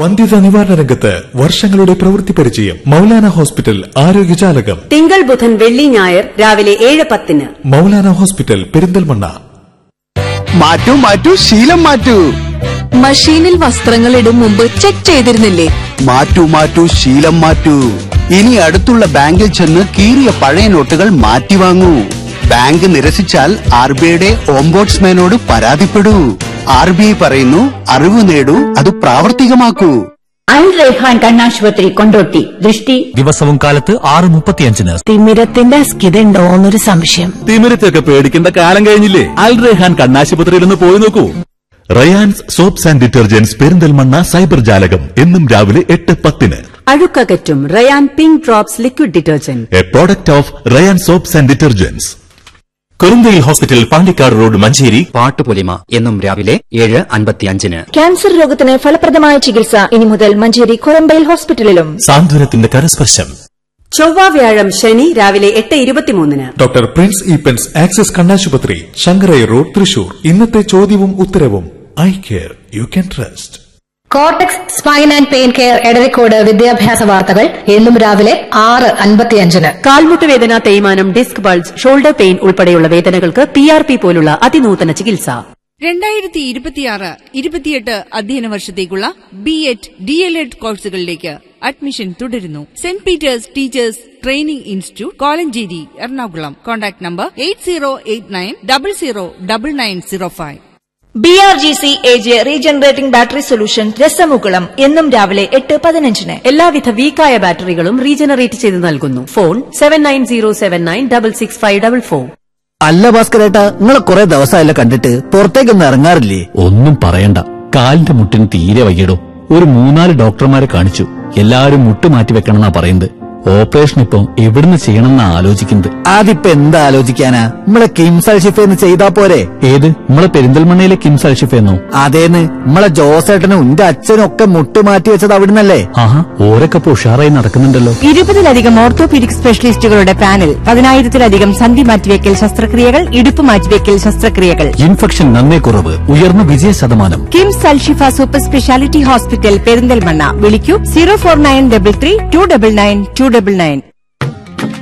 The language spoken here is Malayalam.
വന്ധ്യതാ നിവാരണ രംഗത്ത് വർഷങ്ങളുടെ പ്രവൃത്തി പരിചയം. മൗലാന ഹോസ്പിറ്റൽ ആരോഗ്യജാലകം. തിങ്കൾ, ബുധൻ, വെള്ളി, ഞായർ രാവിലെ 7:10. മൗലാന ഹോസ്പിറ്റൽ, പെരിന്തൽമണ്ണ. മാറ്റൂ ശീലം മാറ്റൂ. മഷീനിൽ വസ്ത്രങ്ങൾ ഇടും മുമ്പ് ചെക്ക് ചെയ്തിരുന്നില്ലേ? മാറ്റൂ ശീലം മാറ്റൂ. ഇനി അടുത്തുള്ള ബാങ്കിൽ ചെന്ന് കീറിയ പഴയ നോട്ടുകൾ മാറ്റി വാങ്ങൂ. ബാങ്ക് നിരസിച്ചാൽ RBIയുടെ ഓംബോഡ്സ്മാനോട് പരാതിപ്പെടൂ. RBI പറയുന്നു, അറിവ് നേടൂ, അത് പ്രാവർത്തികമാക്കൂ. അൽ റൈഹാൻ കണ്ണാശുപത്രി, കൊണ്ടോട്ടി. ദൃഷ്ടി ദിവസവും കാലത്ത് 6:35. തിമിരത്തിന്റെ അസ്കിതയുണ്ടോ എന്നൊരു സംശയം. തിമിരത്തൊക്കെ പേടിക്കേണ്ട കാലം കഴിഞ്ഞില്ലേ? അൽ റൈഹാൻ കണ്ണാശുപത്രിയിൽ ഒന്ന് പോയി നോക്കൂ. Rayan's soaps and detergents, Perinthalmanna cyber ജാലകം. എന്നും രാവിലെ 8:10. അഴുക്കകറ്റും Ryan pink drops liquid detergent, A product of Ryan soaps and detergents. കുറുന്തയിൽ hospital, Pandikkad road, Manjeri. Pattupolima എന്നും രാവിലെ 7:55. ക്യാൻസർ രോഗത്തിന് ഫലപ്രദമായ ചികിത്സ ഇനി മുതൽ മഞ്ചേരി കുറുന്തയിൽ ഹോസ്പിറ്റലിലും. സാന്ത്വനത്തിന്റെ കരസ്പർശം. ചൊവ്വ, വ്യാഴം, ശനി രാവിലെ 8:23. ഡോക്ടർ പ്രിൻസ് ഈപ്പൻസ് ആക്സിസ് കണ്ണാശുപത്രി, ശങ്കരൈ റോഡ്, തൃശൂർ. ഇന്നത്തെ ചോദ്യവും ഉത്തരവും. Eye care you can trust. Cortex spine and pain care, Edarikode. വിദ്യാഭ്യാസ വാർത്തകൾ എന്നും രാവിലെ 6:55. കാൽമുട്ട് വേദന, തേയ്മാനം, ഡിസ്ക് ബൾജ്, ഷോൾഡർ പെയിൻ ഉൾപ്പെടെയുള്ള വേദനകൾക്ക് PRP പോലുള്ള അതിനൂതന ചികിത്സ. 2026-28 അധ്യയന വർഷത്തേക്കുള്ള BEd DLEd കോഴ്സുകളിലേക്ക് അഡ്മിഷൻ തുടരുന്നു. Saint Peter's teachers training institute, Kolenchery, Ernakulam. Contact number 8089009905. BRGC AJ regenerating battery solution, രസമുകുളം. എന്നും രാവിലെ 8:15. എല്ലാവിധ വീക്കായ ബാറ്ററികളും റീജനറേറ്റ് ചെയ്ത് നൽകുന്നു. ഫോൺ 7907966544. അല്ല ഭാസ്കരേട്ടാ, നിങ്ങളെ കുറെ ദിവസമായല്ലോ കണ്ടിട്ട്. പുറത്തേക്കൊന്നും ഇറങ്ങാറില്ലേ? ഒന്നും പറയണ്ട, കാലിന്റെ മുട്ടിന് തീരെ വയ്യടോ. ഒരു 3-4 ഡോക്ടർമാരെ കാണിച്ചു. എല്ലാരും മുട്ട് മാറ്റി വെക്കണമെന്നാ പറയുന്നത്. ഓപ്പറേഷൻ ഇപ്പം എവിടുന്ന് ചെയ്യണമെന്നാ ആലോചിക്കുന്നത്. അതിപ്പോ എന്താ ആലോചിക്കാനാ, നമ്മളെ കിംസ് അൽഷിഫേന്ന് ചെയ്താ പോരെ? ഏത്, നമ്മളെ പെരിന്തൽമണ്ണയിലെ കിംസ് അൽഷിഫെന്നോ? അതേന്ന്, നമ്മളെ ജോസേട്ടനും എന്റെ അച്ഛനും ഒക്കെ മുട്ട് മാറ്റി വെച്ചത് അവിടുന്നല്ലേ? ആഹാ, ഓരൊക്കെ ഉഷാറായി നടക്കുന്നുണ്ടല്ലോ. 20-ലധികം ഓർത്തോപീഡിക് സ്പെഷ്യലിസ്റ്റുകളുടെ പാനൽ, 10,000-ലധികം സന്ധി മാറ്റിവെക്കൽ ശസ്ത്രക്രിയകൾ, ഇടുപ്പ് മാറ്റിവെക്കൽ ശസ്ത്രക്രിയകൾ. ഇൻഫെക്ഷൻ നന്നേ കുറവ്, ഉയർന്ന വിജയ%. KIMS Alshifa super speciality hospital, Perinthalmanna. വിളിക്കൂ 0493329999.